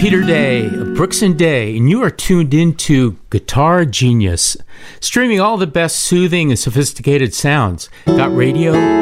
Peter Day of Brooks and Day, and you are tuned into Guitar Genius, streaming all the best soothing and sophisticated sounds. Got radio,